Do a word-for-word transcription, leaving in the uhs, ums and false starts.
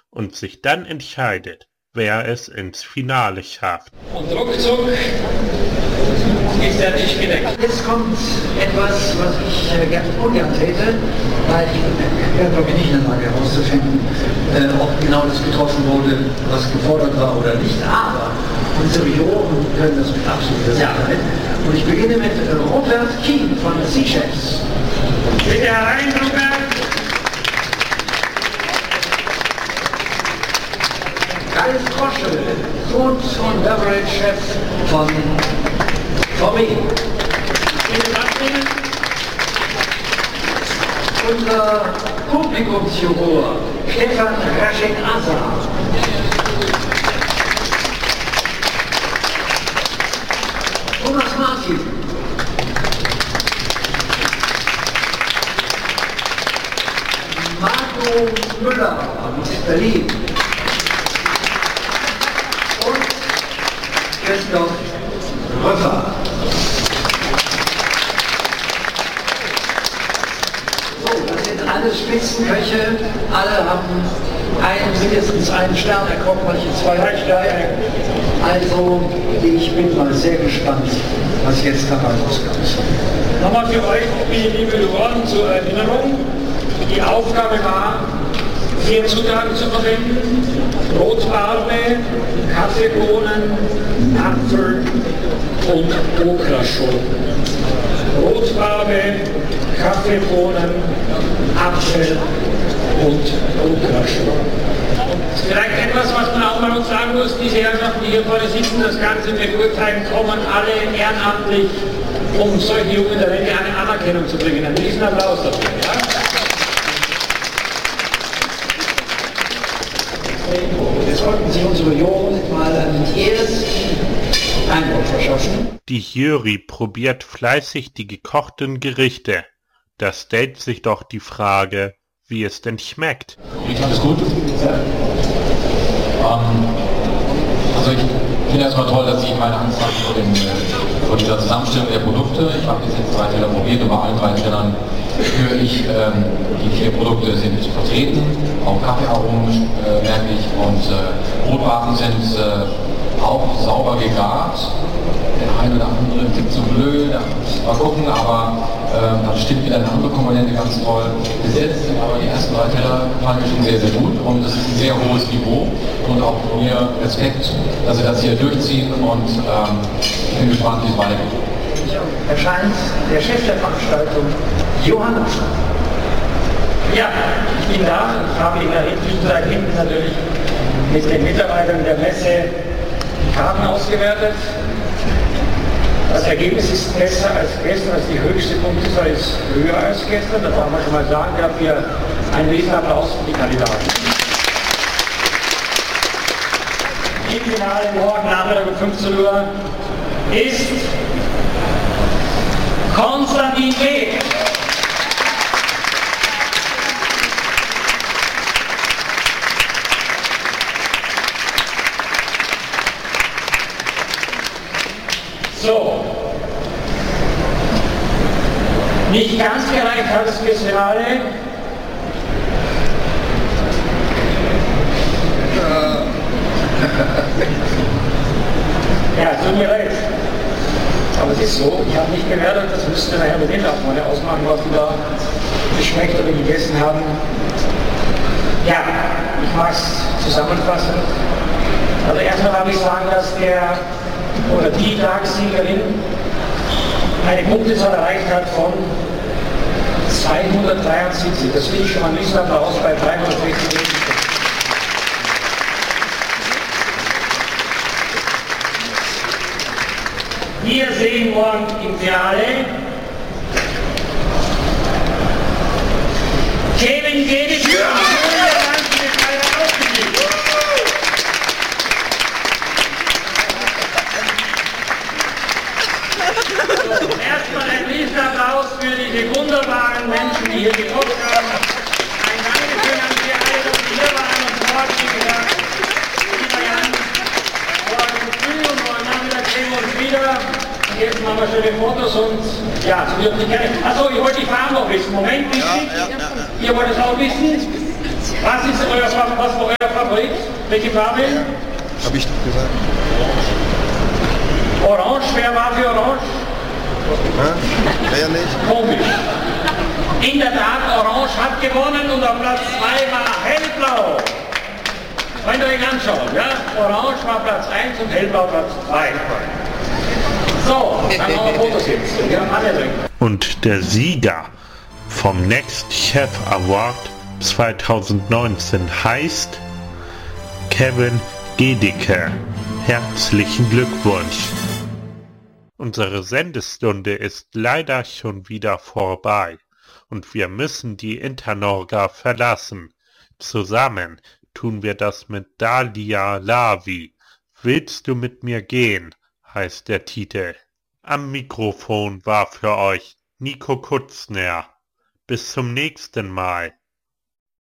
und sich dann entscheidet, wer es ins Finale schafft. Und ruckzuck ist der Tisch gedeckt. Jetzt kommt etwas, was ich äh, ganz ungern täte, weil ich bin glaube ich nicht in der Lage herauszufinden, äh, ob genau das getroffen wurde, was gefordert war oder nicht. Aber unsere Juroren können das mit absoluter Sicherheit. Und ich beginne mit äh, Robert Keane von Seachefs. Bitte herein, Robert! Ralf Kroschel, Food- und Beverage-Chef von V W. Unser Publikumsjuror Stefan Raschek-Asa. Thomas Martin. Marco Müller aus Berlin. Und Christoph Röffer. So, das sind alles Spitzenköche. Alle haben einen, mindestens einen Stern, der kommt manche zwei Sterne. Also, ich bin mal sehr gespannt, was jetzt dabei rauskommt. Nochmal für euch, liebe Juroren, zur Erinnerung. Die Aufgabe war, vier Zutaten zu verwenden: Rotbarbe, Kaffeebohnen, Apfel und Okraschoten. Rotbarbe, Kaffeebohnen, Apfel und Okraschoten. Vielleicht etwas, was man auch mal uns sagen muss: diese Herrschaften, die hier vorne sitzen, das Ganze beurteilen, kommen alle ehrenamtlich, um solche jungen Talente eine Anerkennung zu bringen. Einen riesen Applaus dafür. Ja? Jetzt wollten sich unsere Juroren mal einen ersten Eindruck verschaffen. Die Jury probiert fleißig die gekochten Gerichte. Da stellt sich doch die Frage, wie es denn schmeckt. Riecht alles gut? Ja. Ähm, also ich finde erstmal toll, dass Sie meine Angst haben vor, dem, vor dieser Zusammenstellung der Produkte. Ich habe jetzt drei Teller probiert und bei allen drei Tellern höre ich, ähm, die vier Produkte sind vertreten, auch Kaffeearomen äh, merke ich, und äh, Brotwaren sind äh, auch sauber gegart. Der eine oder andere gibt so blöd, mal gucken, aber äh, dann stimmt wieder eine andere Komponente ganz toll. Bis jetzt sind aber die ersten drei Teller gefallen mir schon sehr, sehr gut, und es ist ein sehr hohes Niveau und auch von mir Respekt, dass Sie das hier durchziehen, und ähm, ich bin gespannt, wie es weitergeht. Erscheint der Chef der Veranstaltung, Johann. Ja, ich bin da. Ich habe in der Zwischenzeit hinten natürlich mit den Mitarbeitern der Messe die Karten ausgewertet. Das Ergebnis ist besser als gestern, also die höchste Punktezahl ist höher als gestern. Das wollen wir schon mal sagen. Dafür einen Riesenapplaus für die Kandidaten. Im Finale morgen Nachmittag um fünfzehn Uhr ist Konstantin Weg. So, nicht ganz gereicht hat es fürs Finale. Ja, tut mir leid. Aber es ist so, ich habe nicht bewertet, das müsst ihr nachher mit den Nachbarn ausmachen, was die da geschmeckt oder gegessen haben. Ja, ich mag es zusammenfassen. Also erstmal darf ich sagen, dass der oder die Tagessiegerin eine Punktezahl erreicht hat von zweihundertdreiundsiebzig. Das finde ich schon mal ein Riesenapplaus bei dreihundertsechzig. Wir sehen morgen im Finale Kevin Geddes. Erstmal ein Riesenapplaus für diese wunderbaren Menschen, die hier gekocht haben. Ein Dankeschön an Sie alle, dass Sie hier waren und morgen, wie gesagt, lieber Jan, morgen früh und morgen Nachmittag sehen wir uns wieder. Und jetzt machen wir schöne Fotos und ja, so wird nicht gerne. Achso, ich wollte die Farben noch wissen. Moment, wichtig. Ja, ja, ja, ja. Ihr wollt es auch wissen? Was ist euer, was war euer Welche Farbe? Hab ich doch gesagt. Orange, wer war für Orange? Ja, ja nicht. Komisch. In der Tat, Orange hat gewonnen und auf Platz zwei war Hellblau. Wenn ihr euch anschaut, ja? Orange war Platz eins und Hellblau Platz zwei. So, dann haben wir Fotos jetzt. Wir haben alle drin. Und der Sieger vom Next Chef Award zweitausendneunzehn heißt Kevin Gedicke. Herzlichen Glückwunsch! Unsere Sendestunde ist leider schon wieder vorbei und wir müssen die Internorga verlassen. Zusammen tun wir das mit Dalia Lavi. Willst du mit mir gehen? Heißt der Titel. Am Mikrofon war für euch Nico Kutzner. Bis zum nächsten Mal.